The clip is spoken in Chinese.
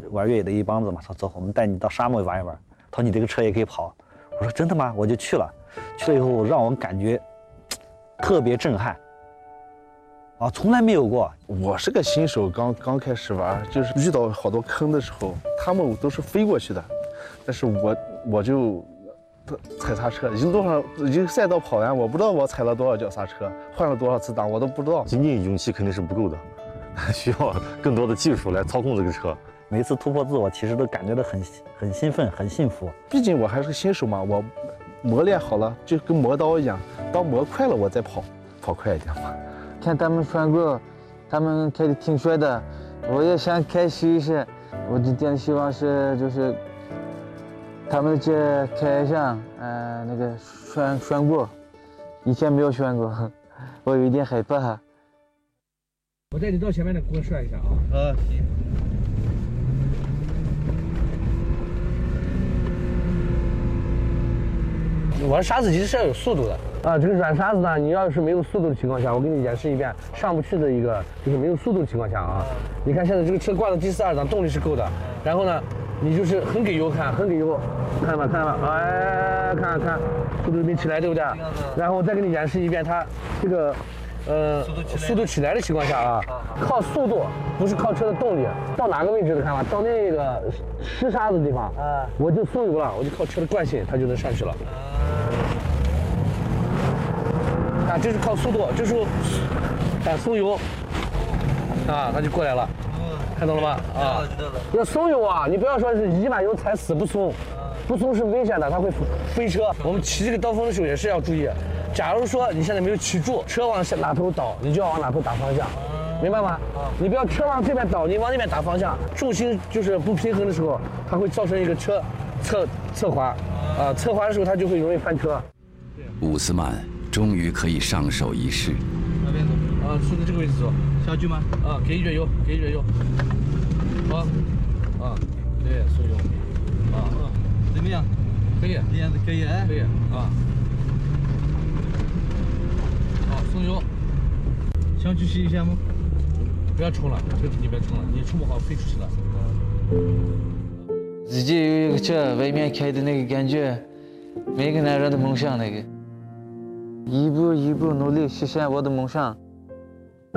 玩越野的一帮子嘛，说走，我们带你到沙漠玩一玩。他说你这个车也可以跑。我说真的吗？我就去了。去了以后，让我感觉特别震撼。啊，从来没有过。 我是个新手，刚开始玩，就是遇到好多坑的时候，他们都是飞过去的，但是我就踩刹车，已经赛道跑完，我不知道我踩了多少脚刹车，换了多少次档，我都不知道。 仅仅勇气肯定是不够的，需要更多的技术来操控这个车。 每一次突破自我，其实都感觉到很兴奋，很幸福。 毕竟我还是个新手嘛，我磨练好了，就跟磨刀一样，当磨快了我再跑快一点嘛。 看他们穿过，他们开的挺帅的，我也想开试一试。我今天的希望是就是他们的车开上，那个拴过，以前没有拴过，我有一点害怕。 我带你到前面的给我涮一下啊。行。玩沙子其实是要有速度的啊，这个软沙子呢，你要是没有速度的情况下，我给你演示一遍上不去的一个，就是没有速度的情况下啊。你看现在这个车挂到第42档，动力是够的，然后呢，你就是横给油看，横给油，看吧，哎，看，速度没起来，对不对？然后我再给你演示一遍它这个。速度起来的情况下啊，靠速度不是靠车的动力。到哪个位置的看吧，到那个湿沙子的地方，我就松油了，我就靠车的惯性，它就能上去了。啊，这是靠速度，这时候松油，啊，它就过来了，看到了吗？啊，知道了。要松油啊，你不要说是一把油踩死不松，不松是危险的，它会飞车。我们骑这个刀锋的时候也是要注意。假如说你现在没有骑住，车往哪头倒，你就要往哪头打方向，明白吗？你不要车往这边倒，你往那边打方向，重心就是不平衡的时候，它会造成一个车侧滑，侧滑的时候它就会容易翻车。 伍斯曼终于可以上手一试。 那边走啊，顺着这个位置走，下去吗？啊，给一卷油，好，对，松油，怎么样？可以，这样子可以哎，可以啊。松油，想去试一下吗？不要冲了，车你别冲了，你冲不好飞出去了。 自己有一个车，外面开的那个感觉，每个男人的梦想那个，一步一步努力实现我的梦想。